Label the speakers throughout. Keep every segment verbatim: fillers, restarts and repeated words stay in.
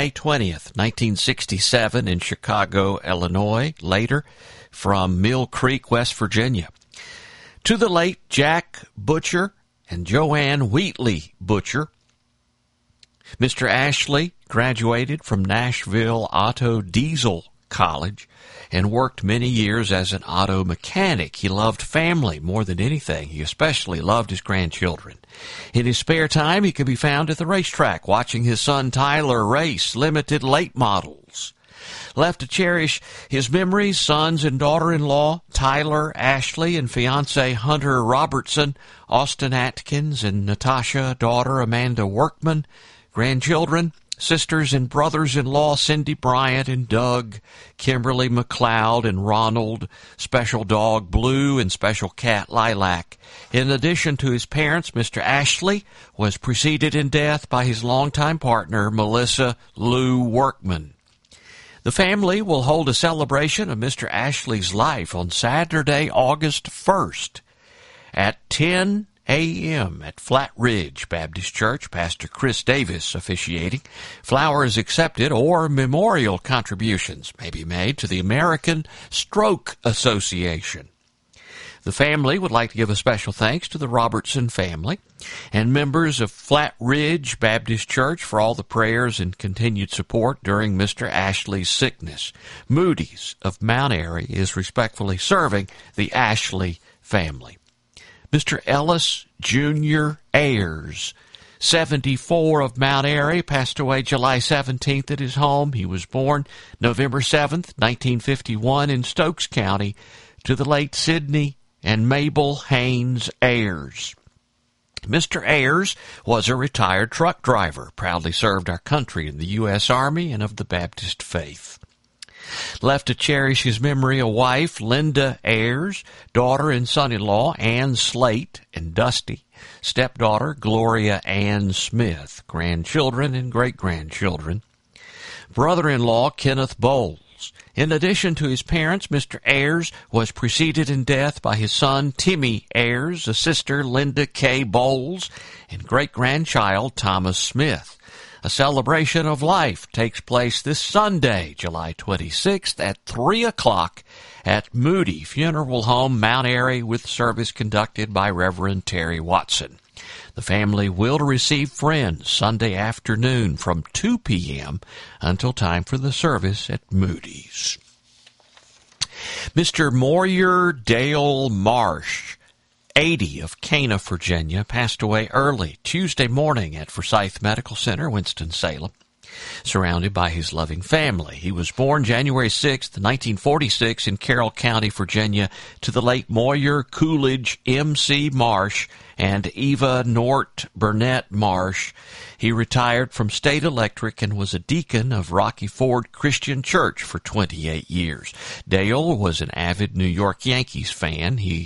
Speaker 1: May twentieth, nineteen sixty-seven in Chicago, Illinois. Later, from Mill Creek, West Virginia. To the late Jack Butcher and Joanne Wheatley Butcher. Mister Ashley graduated from Nashville Auto Diesel College and worked many years as an auto mechanic. He loved family more than anything. He especially loved his grandchildren. In his spare time, he could be found at the racetrack watching his son Tyler race limited late models. Left to cherish his memories, sons and daughter-in-law Tyler Ashley and fiancé Hunter Robertson, Austin Atkins and Natasha, daughter Amanda Workman, grandchildren, sisters and brothers-in-law Cindy Bryant and Doug, Kimberly McLeod and Ronald, special dog Blue and special cat Lilac. In addition to his parents, Mister Ashley was preceded in death by his longtime partner, Melissa Lou Workman. The family will hold a celebration of Mister Ashley's life on Saturday, August first at ten a.m. at Flat Ridge Baptist Church. Pastor Chris Davis officiating. Flowers accepted or memorial contributions may be made to the American Stroke Association. The family would like to give a special thanks to the Robertson family and members of Flat Ridge Baptist Church for all the prayers and continued support during Mister Ashley's sickness. Moody's of Mount Airy is respectfully serving the Ashley family. Mister Ellis Junior Ayers, seventy-four, of Mount Airy, passed away July seventeenth at his home. He was born November seventh, nineteen fifty-one in Stokes County to the late Sidney and Mabel Haynes Ayers. Mister Ayers was a retired truck driver, proudly served our country in the U S Army and of the Baptist faith. Left to cherish his memory, a wife, Linda Ayers, daughter and son-in-law, Ann Slate and Dusty, stepdaughter, Gloria Ann Smith, grandchildren and great-grandchildren, brother-in-law, Kenneth Bowles. In addition to his parents, Mister Ayers was preceded in death by his son, Timmy Ayers, a sister, Linda K. Bowles, and great-grandchild, Thomas Smith. A celebration of life takes place this Sunday, July twenty-sixth at three o'clock at Moody Funeral Home, Mount Airy, with service conducted by Reverend Terry Watson. The family will receive friends Sunday afternoon from two p.m. until time for the service at Moody's. Mister Moyer Dale Marsh, eighty, of Cana, Virginia, passed away early Tuesday morning at Forsyth Medical Center, Winston-Salem, surrounded by his loving family. He was born January sixth, nineteen forty-six in Carroll County, Virginia, to the late Moyer Coolidge M C Marsh and Eva Nort Burnett Marsh. He retired from State Electric and was a deacon of Rocky Ford Christian Church for twenty-eight years. Dale was an avid New York Yankees fan. He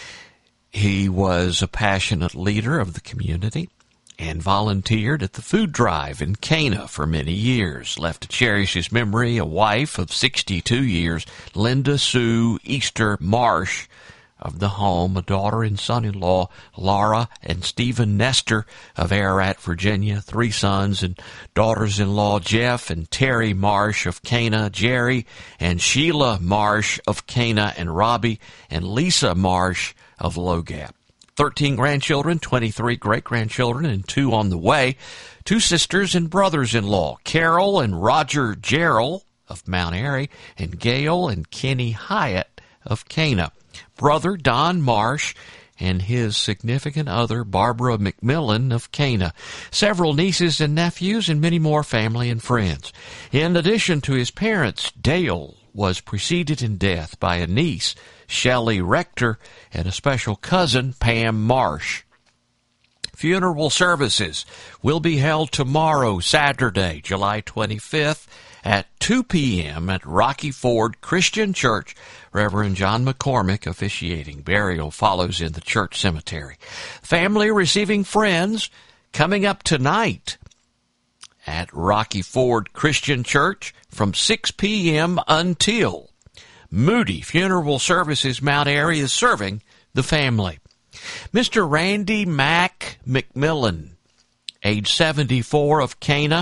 Speaker 1: He was a passionate leader of the community and volunteered at the food drive in Cana for many years. Left to cherish his memory, a wife of sixty-two years, Linda Sue Easter Marsh of the home, a daughter and son-in-law, Laura and Stephen Nestor of Ararat, Virginia, three sons and daughters-in-law, Jeff and Terry Marsh of Cana, Jerry and Sheila Marsh of Cana, and Robbie and Lisa Marsh of Low Gap. Thirteen grandchildren, twenty-three great-grandchildren, and two on the way. Two sisters and brothers-in-law, Carol and Roger Gerald of Mount Airy, and Gail and Kenny Hyatt of Cana. Brother Don Marsh and his significant other, Barbara McMillan of Cana. Several nieces and nephews, and many more family and friends. In addition to his parents, Dale was preceded in death by a niece, Shelley Rector, and a special cousin, Pam Marsh. Funeral services will be held tomorrow, Saturday, July twenty-fifth, at two p.m. at Rocky Ford Christian Church. Reverend John McCormick officiating. Burial follows in the church cemetery. Family receiving friends coming up tonight at Rocky Ford Christian Church from six p.m. until Moody Funeral Services, Mount Airy, is serving the family. Mister Randy Mack McMillan, age seventy-four, of Cana,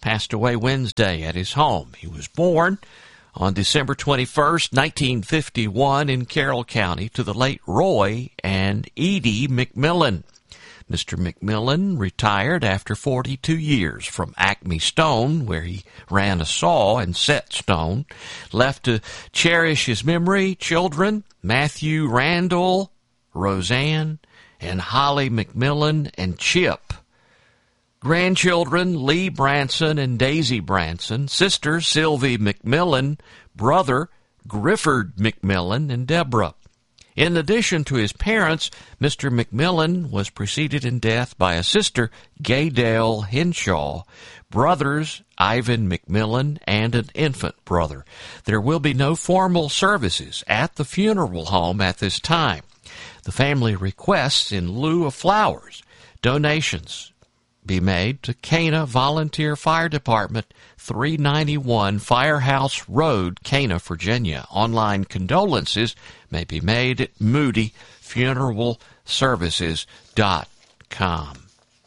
Speaker 1: passed away Wednesday at his home. He was born on December twenty-first, nineteen fifty-one in Carroll County to the late Roy and Edie McMillan. Mister McMillan retired after forty-two years from Acme Stone, where he ran a saw and set stone. Left to cherish his memory, children Matthew Randall, Roseanne, and Holly McMillan and Chip. Grandchildren Lee Branson and Daisy Branson, sister Sylvie McMillan, brother Grifford McMillan and Deborah. In addition to his parents, Mister McMillan was preceded in death by a sister, Gaydale Henshaw, brothers Ivan McMillan, and an infant brother. There will be no formal services at the funeral home at this time. The family requests, in lieu of flowers, donations be made to Cana Volunteer Fire Department, three ninety-one Firehouse Road, Cana, Virginia. Online condolences may be made at moody funeral services dot com.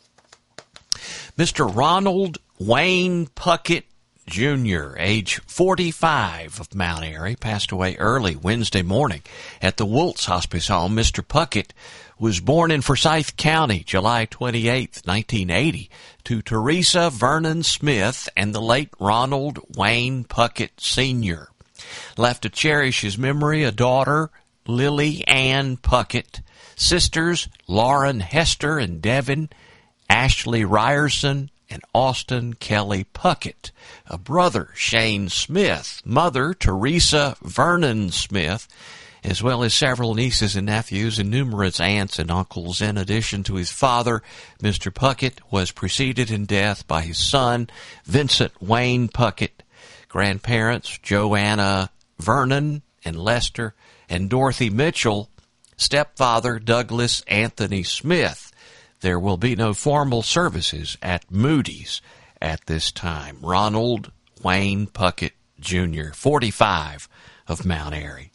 Speaker 1: Mister Ronald Wayne Puckett, Junior, age forty-five, of Mount Airy, passed away early Wednesday morning at the Woltz Hospice Home. Mister Puckett was born in Forsyth County, July twenty-eighth, nineteen eighty, to Teresa Vernon Smith and the late Ronald Wayne Puckett, Senior Left to cherish his memory a daughter, Lily Ann Puckett, sisters Lauren Hester and Devin, Ashley Ryerson, and Austin Kelly Puckett, a brother, Shane Smith, mother, Teresa Vernon Smith, as well as several nieces and nephews and numerous aunts and uncles. In addition to his father, Mister Puckett was preceded in death by his son, Vincent Wayne Puckett, grandparents, Joanna Vernon and Lester and Dorothy Mitchell, stepfather, Douglas Anthony Smith. There will be no formal services at Moody's at this time. Ronald Wayne Puckett, Junior, forty-five, of Mount Airy.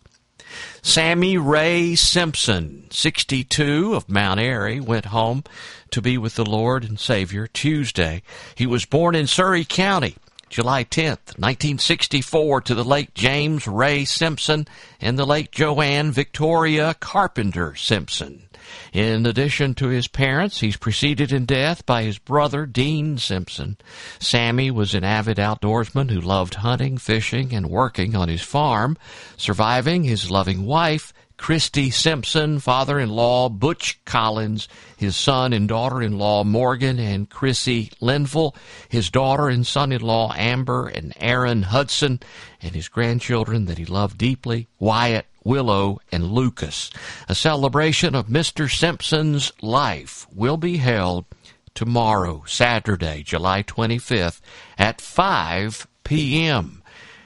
Speaker 1: Sammy Ray Simpson, sixty-two, of Mount Airy, went home to be with the Lord and Savior Tuesday. He was born in Surrey County, July tenth, nineteen sixty-four, to the late James Ray Simpson and the late Joanne Victoria Carpenter Simpson. In addition to his parents, he's preceded in death by his brother, Dean Simpson. Sammy was an avid outdoorsman who loved hunting, fishing, and working on his farm, surviving his loving wife, Christy Simpson, father-in-law Butch Collins, his son and daughter-in-law Morgan and Chrissy Linville, his daughter and son-in-law Amber and Aaron Hudson, and his grandchildren that he loved deeply, Wyatt, Willow, and Lucas. A celebration of Mister Simpson's life will be held tomorrow, Saturday, July twenty-fifth, at five p.m.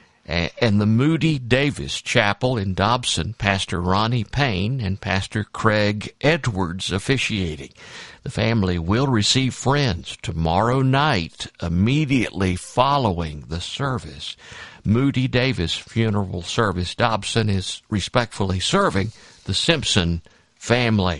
Speaker 1: and the Moody Davis Chapel in Dobson, Pastor Ronnie Payne and Pastor Craig Edwards officiating. The family will receive friends tomorrow night, immediately following the service. Moody Davis Funeral Service, Dobson, is respectfully serving the Simpson family.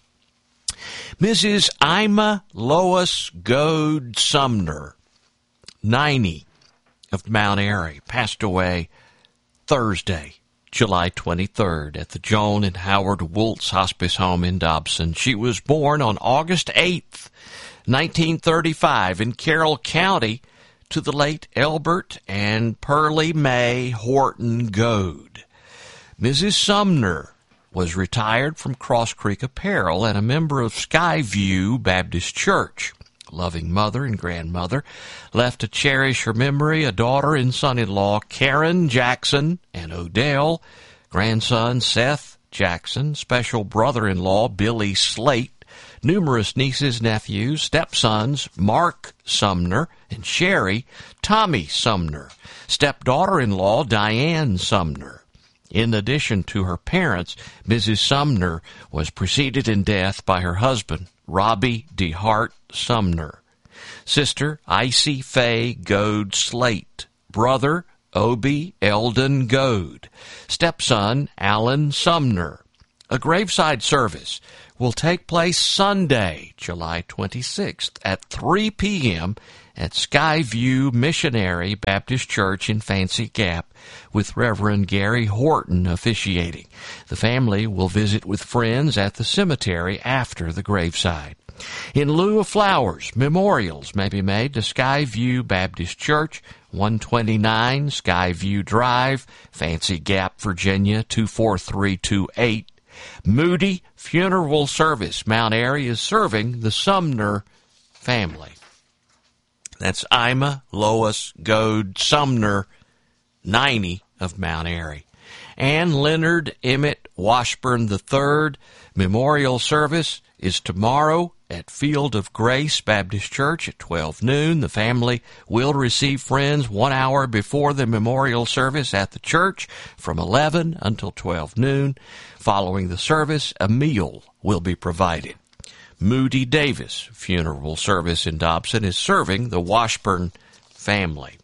Speaker 1: Missus Ima Lois Goad Sumner, ninety, of Mount Airy, passed away Thursday, July twenty-third, at the Joan and Howard Woltz Hospice Home in Dobson. She was born on August eighth, nineteen thirty-five, in Carroll County, to the late Elbert and Pearlie Mae Horton Goad. Missus Sumner was retired from Cross Creek Apparel and a member of Skyview Baptist Church. Loving mother and grandmother, left to cherish her memory a daughter and son-in-law, Karen Jackson and Odell, grandson Seth Jackson, special brother-in-law Billy Slate, numerous nieces, nephews, stepsons Mark Sumner and Sherry, Tommy Sumner, stepdaughter-in-law Diane Sumner. In addition to her parents, Missus Sumner was preceded in death by her husband, Robbie DeHart Sumner, sister Icy Faye Goad Slate, brother Obie Eldon Goad, stepson Alan Sumner. A graveside service will take place Sunday, July twenty-sixth, at three p.m. at Skyview Missionary Baptist Church in Fancy Gap with Reverend Gary Horton officiating. The family will visit with friends at the cemetery after the graveside. In lieu of flowers, memorials may be made to Skyview Baptist Church, one twenty-nine Skyview Drive, Fancy Gap, Virginia, two four three two eight. Moody Funeral Service, Mount Airy, is serving the Sumner family. That's Ima, Lois, Goad, Sumner, ninety of Mount Airy. And Leonard Emmett Washburn the third memorial service is tomorrow at Field of Grace Baptist Church at twelve noon. The family will receive friends one hour before the memorial service at the church from eleven until twelve noon. Following the service, a meal will be provided. Moody Davis Funeral Service in Dobson is serving the Washburn family.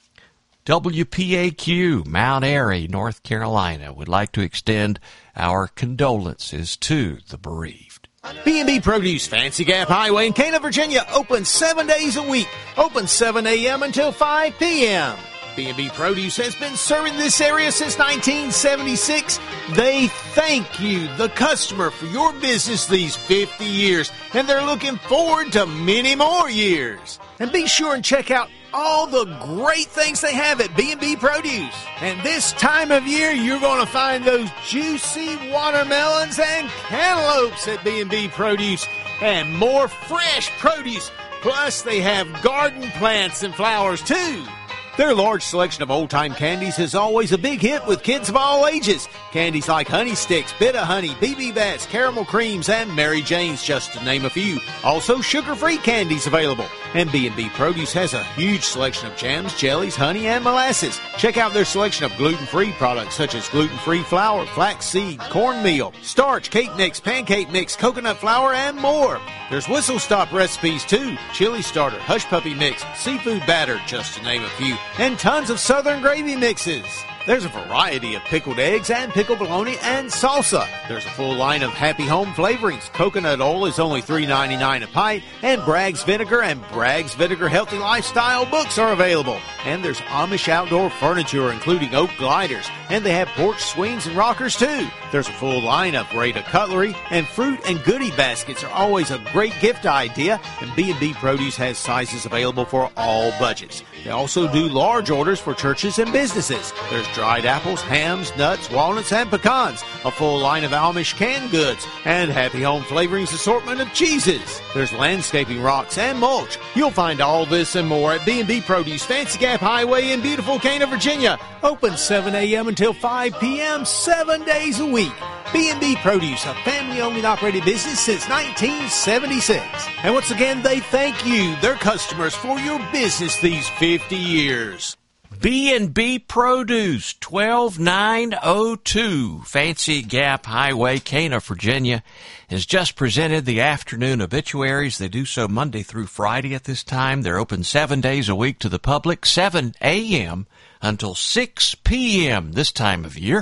Speaker 1: W P A Q, Mount Airy, North Carolina, would like to extend our condolences to the bereaved.
Speaker 2: B and B Produce, Fancy Gap Highway in Cana, Virginia, open seven days a week. Open seven a.m. until five p.m. B and B Produce has been serving this area since nineteen seventy-six. They thank you, the customer, for your business these fifty years, and they're looking forward to many more years. And be sure and check out all the great things they have at B and B Produce. And this time of year, you're going to find those juicy watermelons and cantaloupes at B and B Produce, and more fresh produce. Plus, they have garden plants and flowers, too. Their large selection of old-time candies is always a big hit with kids of all ages. Candies like Honey Sticks, Bit-O-Honey, B B Bats, Caramel Creams, and Mary Jane's, just to name a few. Also, sugar-free candies available. And B and B Produce has a huge selection of jams, jellies, honey, and molasses. Check out their selection of gluten-free products such as gluten-free flour, flaxseed, cornmeal, starch, cake mix, pancake mix, coconut flour, and more. There's whistle stop recipes too, chili starter, hush puppy mix, seafood batter, just to name a few, and tons of southern gravy mixes. There's a variety of pickled eggs and pickled bologna and salsa. There's a full line of Happy Home flavorings. Coconut oil is only three ninety-nine a pint, and Bragg's Vinegar and Bragg's Vinegar Healthy Lifestyle books are available. And there's Amish outdoor furniture, including oak gliders, and they have porch swings and rockers too. There's a full line of Rada cutlery, and fruit and goodie baskets are always a great gift idea, and B and B Produce has sizes available for all budgets. They also do large orders for churches and businesses. There's dried apples, hams, nuts, walnuts, and pecans, a full line of Amish canned goods, and Happy Home Flavorings assortment of cheeses. There's landscaping rocks and mulch. You'll find all this and more at B and B Produce, Fancy Gap Highway in beautiful Cana, Virginia. Open seven a.m. until five p.m., seven days a week. B and B Produce, a family-owned and operated business since nineteen seventy-six. And once again, they thank you, their customers, for your business these fifty years.
Speaker 1: B and B Produce, twelve nine oh two Fancy Gap Highway, Cana, Virginia, has just presented the afternoon obituaries. They do so Monday through Friday at this time. They're open seven days a week to the public, seven a.m. until six p.m. this time of year.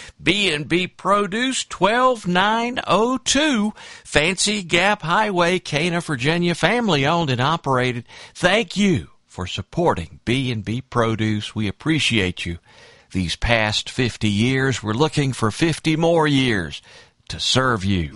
Speaker 1: B and B Produce, twelve nine oh two Fancy Gap Highway, Cana, Virginia, family-owned and operated. Thank you for supporting B and B Produce. We appreciate you. These past fifty years, we're looking for fifty more years to serve you.